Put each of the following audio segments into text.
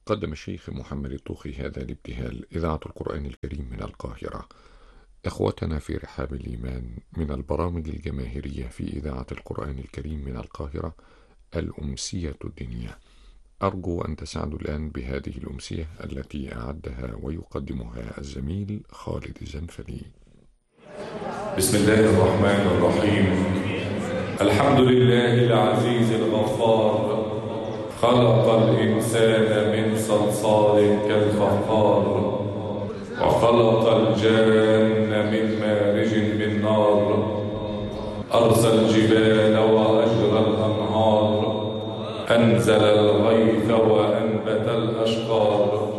قدم الشيخ محمد الطوخي هذا الابتهال إذاعة القرآن الكريم من القاهرة. إخوتنا في رحاب الإيمان، من البرامج الجماهيرية في إذاعة القرآن الكريم من القاهرة الأمسية الدينية. أرجو أن تسعدوا الآن بهذه الأمسية التي أعدها ويقدمها الزميل خالد الزنفلي. بسم الله الرحمن الرحيم. الحمد لله العزيز الغفار، خلق الإنسان من صلصال كالفخار، وخلق الجان من مارج من نار، أرسى الجبال وأجرى الأنهار، أنزل الغيث وأنبت الأشجار،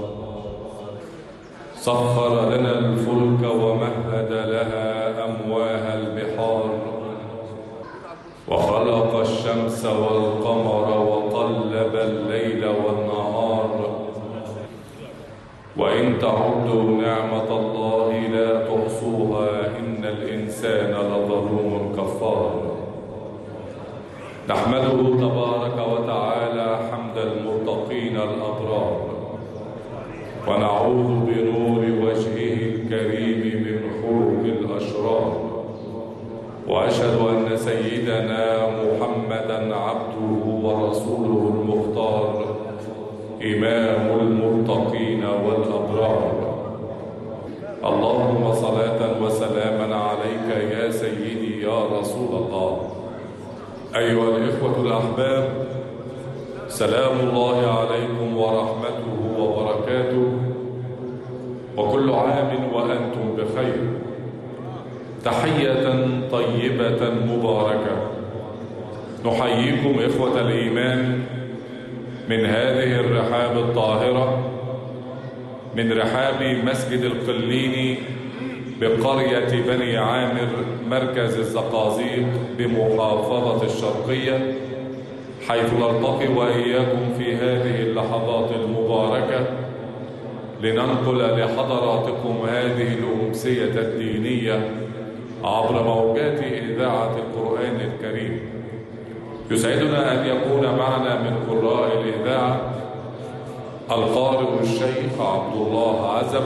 سخر لنا الفلك ومهد لها أمواها البحار، وخلق الشمس والقمر وقلب الليل والنهار، وإن تعدوا نعمة الله لا تحصوها إن الإنسان لظلوم كفار. نحمده تبارك وتعالى حمد المتقين الأبرار، ونعوذ بنور وجهه الكريم من حروب الأشرار، وأشهد أن سيدنا محمدًا عبده ورسوله المختار، إمام المتقين والأبرار. اللهم صلاة وسلاما عليك يا سيدي يا رسول الله. أيها الإخوة الأحباب، سلام الله عليكم ورحمته وبركاته، وكل عام وأنتم بخير. تحية طيبة مباركة نحييكم إخوة الإيمان من هذه الرحاب الطاهرة، من رحاب مسجد القليني بقرية بني عامر مركز الزقازيق بمحافظة الشرقية، حيث نلتقي وإياكم في هذه اللحظات المباركة لننقل لحضراتكم هذه الأمسية الدينية عبر موجات إذاعة القرآن الكريم. يسعدنا أن يكون معنا من قراء الإذاعة القارئ الشيخ عبد الله عزب،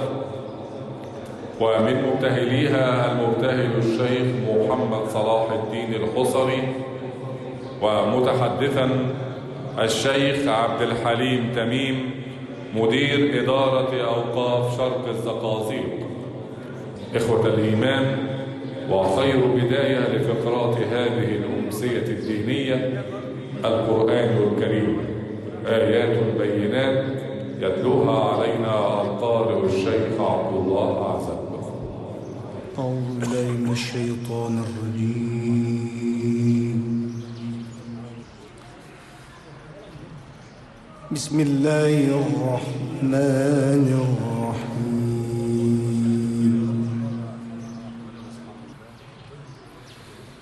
ومن مبتهليها المبتهل الشيخ محمد صلاح الدين الحصري، ومتحدثا الشيخ عبد الحليم تميم مدير إدارة أوقاف شرق الزقازيق. إخوة الإيمان، وخير بداية لفقرات هذه الأمسية الدينية القرآن الكريم، آيات بينات يتلوها علينا القارئ الشيخ عبد الله عزب. أعوذ بالله من الشيطان الرجيم. بسم الله الرحمن الرحيم.